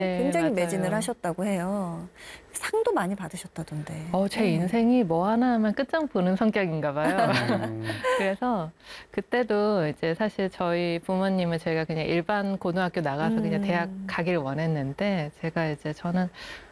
굉장히 맞아요. 매진을 하셨다고 해요. 상도 많이 받으셨다던데. 제 인생이 뭐 하나 하면 끝장 보는 성격인가 봐요. 그래서 그때도 이제 사실 저희 부모님은 제가 그냥 일반 고등학교 나가서 그냥 대학 가길 원했는데 제가 이제 저는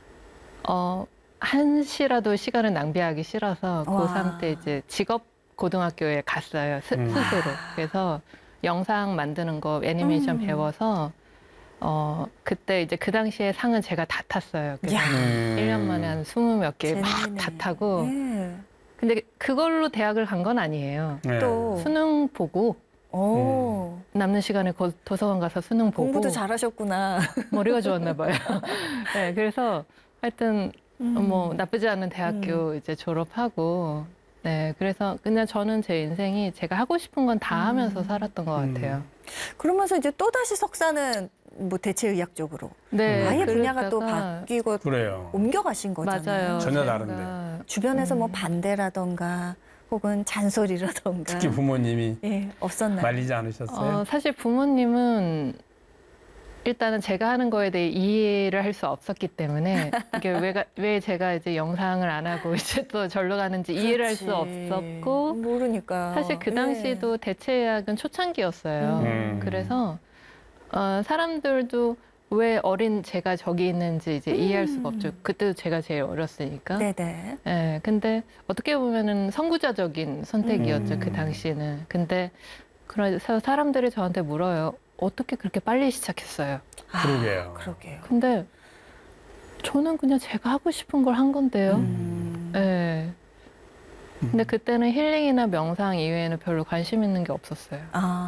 한시라도 시간을 낭비하기 싫어서 고3 때 이제 직업 고등학교에 갔어요. 스스로. 그래서 영상 만드는 거 애니메이션 배워서 그때 이제 그 당시에 상은 제가 다 탔어요. 그래서 1년 만에 한 20몇 개 막 다 타고. 근데 그걸로 대학을 간 건 아니에요. 또 수능 보고 남는 시간에 도서관 가서 수능 보고. 공부도 잘하셨구나. 머리가 좋았나 봐요. 네, 그래서 하여튼 뭐 나쁘지 않은 대학교 이제 졸업하고. 네, 그래서 그냥 저는 제 인생이 제가 하고 싶은 건 다 하면서 살았던 것 같아요. 그러면서 이제 또다시 석사는 뭐 대체의학 쪽으로. 네, 아예 분야가 또 그러다가 바뀌고 그래요. 옮겨가신 거잖아요. 맞아요. 전혀 제가- 다른데. 주변에서 뭐 반대라던가 혹은 잔소리라던가. 특히 부모님이 예, 없었나요? 말리지 않으셨어요? 사실 부모님은 일단은 제가 하는 거에 대해 이해를 할 수 없었기 때문에 이게 왜 제가 이제 영상을 안 하고 이제 또 절로 가는지 이해를 할 수 그렇지. 없었고 모르니까. 사실 그 당시도 대체의학은 초창기였어요. 그래서 사람들도 왜 어린 제가 저기 있는지 이제 이해할 수가 없죠. 그때도 제가 제일 어렸으니까. 네네. 예, 근데 어떻게 보면은 선구자적인 선택이었죠, 그 당시에는. 근데 그래서 사람들이 저한테 물어요. 어떻게 그렇게 빨리 시작했어요? 그러게요. 그러게요. 근데 저는 그냥 제가 하고 싶은 걸 한 건데요. 예. 근데 그때는 힐링이나 명상 이외에는 별로 관심 있는 게 없었어요.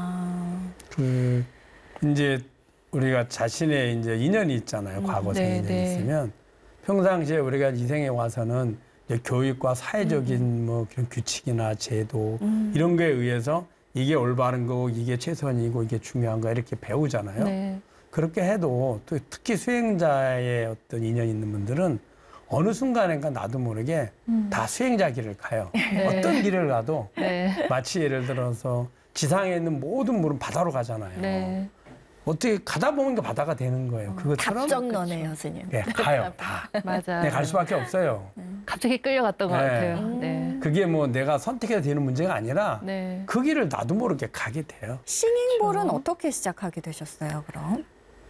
이제 우리가 자신의 이제 인연이 있잖아요. 과거생 네, 인연이 네. 있으면 평상시에 우리가 이 생에 와서는 이제 교육과 사회적인 뭐 그런 규칙이나 제도 이런 거에 의해서 이게 올바른 거고 이게 최선이고 이게 중요한 거 이렇게 배우잖아요. 네. 그렇게 해도 또 특히 수행자의 어떤 인연이 있는 분들은 어느 순간인가 나도 모르게 다 수행자 길을 가요. 어떤 길을 가도 네. 마치 예를 들어서 지상에 있는 모든 물은 바다로 가잖아요. 네. 어떻게 가다 보면 그 바다가 되는 거예요. 그것처럼 답정너네요, 스님. 네, 가요. 다. 맞아요. 네, 갈 수밖에 없어요. 갑자기 끌려갔던 것 네. 같아요. 네. 그게 뭐 내가 선택해야 되는 문제가 아니라 네. 그 길을 나도 모르게 가게 돼요. 싱잉볼은 그렇죠. 어떻게 시작하게 되셨어요, 그럼?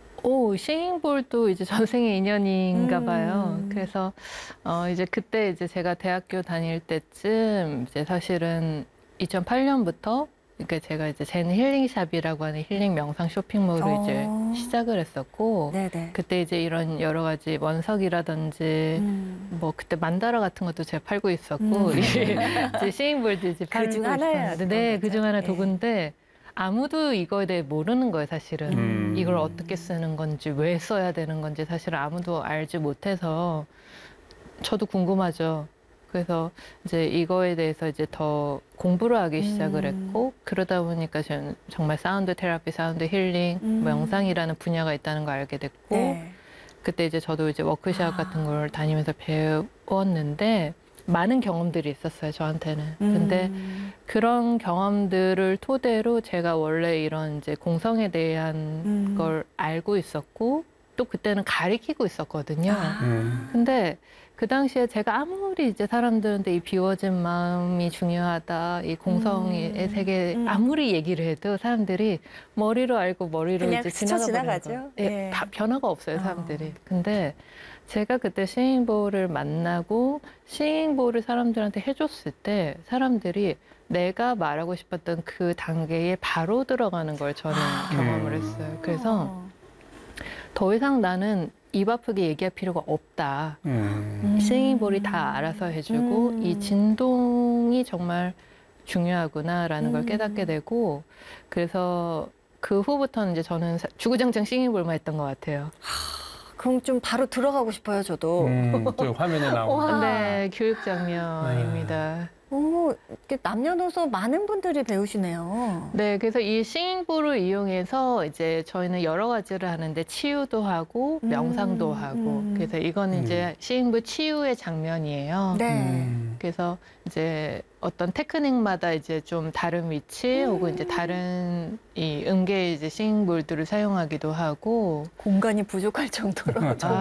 싱잉볼도 이제 전생의 인연인가 봐요. 그래서 이제 그때 이제 제가 대학교 다닐 때쯤 이제 사실은 2008년부터 그러니까 제가 이제 젠 힐링샵이라고 하는 힐링 명상 쇼핑몰을 이제 시작을 했었고 네네. 그때 이제 이런 여러 가지 원석이라든지 뭐 그때 만다라 같은 것도 제가 팔고 있었고 이제 싱잉볼도 이제 팔고 그중 하나였던 있었는데 네, 거죠. 그중 하나 예. 도구인데 아무도 이거에 대해 모르는 거예요, 사실은. 이걸 어떻게 쓰는 건지, 왜 써야 되는 건지 사실은 아무도 알지 못해서 저도 궁금하죠. 그래서 이제 이거에 대해서 이제 더 공부를 하기 시작을 했고 그러다 보니까 저는 정말 사운드 테라피, 사운드 힐링, 명상이라는 분야가 있다는 걸 알게 됐고 네. 그때 이제 저도 이제 워크숍 같은 걸 다니면서 배웠는데 많은 경험들이 있었어요, 저한테는. 근데 그런 경험들을 토대로 제가 원래 이런 이제 공성에 대한 걸 알고 있었고 또 그때는 가리키고 있었거든요. 근데 그 당시에 제가 아무리 이제 사람들한테 이 비워진 마음이 중요하다, 이 공성의 세계 아무리 얘기를 해도 사람들이 머리로 알고 머리로 그냥 이제 스쳐 지나가죠. 지나가죠. 예. 예, 변화가 없어요, 사람들이. 근데 제가 그때 싱잉볼을 만나고 싱잉볼을 사람들한테 해줬을 때 사람들이 내가 말하고 싶었던 그 단계에 바로 들어가는 걸 저는 경험을 했어요. 그래서 더 이상 나는 입 아프게 얘기할 필요가 없다. 싱잉볼이 다 알아서 해주고 이 진동이 정말 중요하구나라는 걸 깨닫게 되고 그래서 그 후부터는 이제 저는 주구장창 싱잉볼만 했던 것 같아요. 그럼 좀 바로 들어가고 싶어요, 저도. 또 화면에 나오고. 와. 네, 교육 장면입니다. 오, 이렇게 남녀노소 많은 분들이 배우시네요. 네, 그래서 이 싱잉볼을 이용해서 이제 저희는 여러 가지를 하는데 치유도 하고 명상도 하고 그래서 이거는 이제 싱잉볼 치유의 장면이에요. 네. 그래서 이제 어떤 테크닉마다 이제 좀 다른 위치 혹은 이제 다른 이 음계 이제 싱잉볼들을 사용하기도 하고 공간이 부족할 정도로.